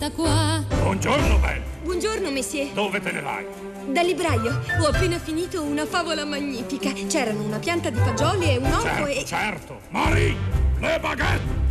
sta qua. Buongiorno, Belle. Buongiorno, monsieur. Dove te ne vai? Dal libraio. Ho appena finito una favola magnifica. C'erano una pianta di fagioli e un orco Certo, e... certo. Marie, le baguette!